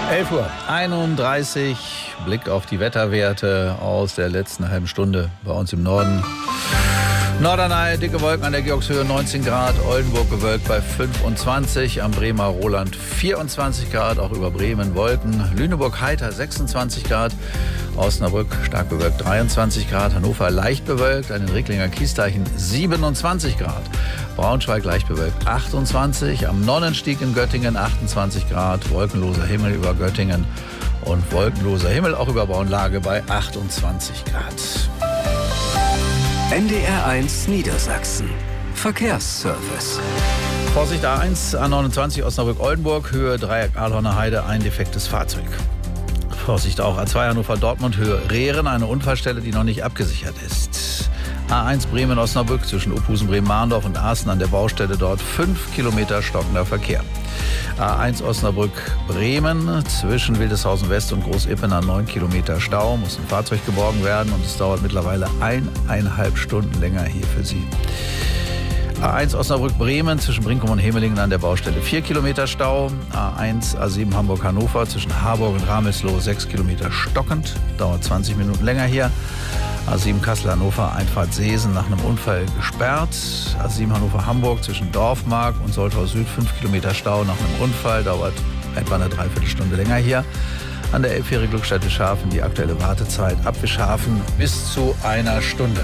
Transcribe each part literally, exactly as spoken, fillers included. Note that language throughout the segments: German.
elf Uhr einunddreißig, Blick auf die Wetterwerte aus der letzten halben Stunde bei uns im Norden. Norderney, dicke Wolken an der Georgshöhe neunzehn Grad, Oldenburg bewölkt bei fünfundzwanzig, am Bremer Roland vierundzwanzig Grad, auch über Bremen Wolken, Lüneburg heiter sechsundzwanzig Grad, Osnabrück stark bewölkt dreiundzwanzig Grad, Hannover leicht bewölkt, an den Recklinger Kiesteichen siebenundzwanzig Grad, Braunschweig leicht bewölkt achtundzwanzig, am Nonnenstieg in Göttingen achtundzwanzig Grad, wolkenloser Himmel über Göttingen und wolkenloser Himmel auch über Braunlage bei achtundzwanzig Grad. N D R eins Niedersachsen. Verkehrsservice. Vorsicht A eins, A neunundzwanzig Osnabrück-Oldenburg, Höhe Dreieck Ahlhorner Heide, ein defektes Fahrzeug. Vorsicht auch A zwei Hannover-Dortmund, Höhe Rehren, eine Unfallstelle, die noch nicht abgesichert ist. A eins Bremen-Osnabrück zwischen Uphusen, Bremen-Mahndorf und Aaßen an der Baustelle, dort fünf Kilometer stockender Verkehr. A eins Osnabrück-Bremen zwischen Wildeshausen West und Großippenau neun Kilometer Stau, muss ein Fahrzeug geborgen werden und es dauert mittlerweile eineinhalb Stunden länger hier für Sie. A eins Osnabrück-Bremen zwischen Brinkum und Hemelingen an der Baustelle vier Kilometer Stau. A eins A sieben Hamburg-Hannover zwischen Harburg und Ramelsloh sechs Kilometer stockend, dauert zwanzig Minuten länger hier. A sieben Kassel-Hannover, Einfahrt Seesen nach einem Unfall gesperrt. A sieben Hannover-Hamburg zwischen Dorfmark und Soltau Süd fünf Kilometer Stau nach einem Unfall, dauert etwa eine Dreiviertelstunde länger hier. An der Elbfähre Glückstadt Wischhafen die aktuelle Wartezeit ab Wischhafen bis zu einer Stunde.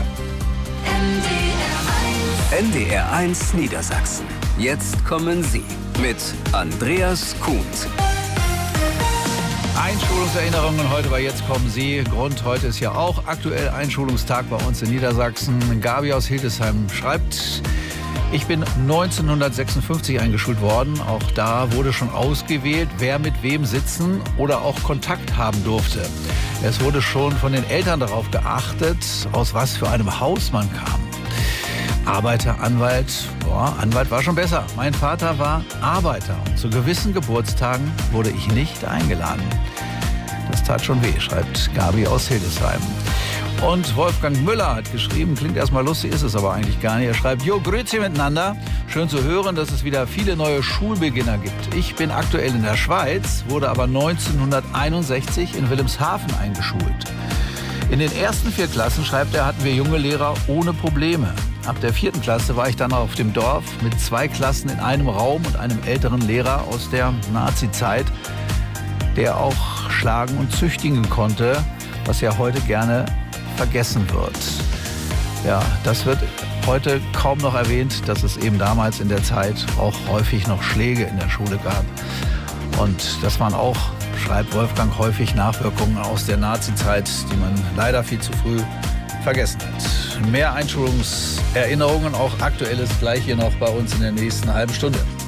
N D R eins Niedersachsen. Jetzt kommen Sie mit Andreas Kuhnt. Einschulungserinnerungen heute bei Jetzt kommen Sie. Grund, heute ist ja auch aktuell Einschulungstag bei uns in Niedersachsen. Gabi aus Hildesheim schreibt: Ich bin neunzehnhundertsechsundfünfzig eingeschult worden. Auch da wurde schon ausgewählt, wer mit wem sitzen oder auch Kontakt haben durfte. Es wurde schon von den Eltern darauf geachtet, aus was für einem Haus man kam. Arbeiter, Anwalt, boah, Anwalt war schon besser. Mein Vater war Arbeiter und zu gewissen Geburtstagen wurde ich nicht eingeladen. Das tat schon weh, schreibt Gabi aus Hildesheim. Und Wolfgang Müller hat geschrieben, klingt erstmal lustig, ist es aber eigentlich gar nicht. Er schreibt: Jo, grüezi miteinander. Schön zu hören, dass es wieder viele neue Schulbeginner gibt. Ich bin aktuell in der Schweiz, wurde aber neunzehnhunderteinundsechzig in Wilhelmshaven eingeschult. In den ersten vier Klassen, schreibt er, hatten wir junge Lehrer ohne Probleme. Ab der vierten Klasse war ich dann auf dem Dorf mit zwei Klassen in einem Raum und einem älteren Lehrer aus der Nazi-Zeit, der auch schlagen und züchtigen konnte, was ja heute gerne vergessen wird. Ja, das wird heute kaum noch erwähnt, dass es eben damals in der Zeit auch häufig noch Schläge in der Schule gab. Und das waren auch, schreibt Wolfgang, häufig Nachwirkungen aus der Nazi-Zeit, die man leider viel zu früh vergessen hat. Mehr Einschulungserinnerungen, auch Aktuelles, gleich hier noch bei uns in der nächsten halben Stunde.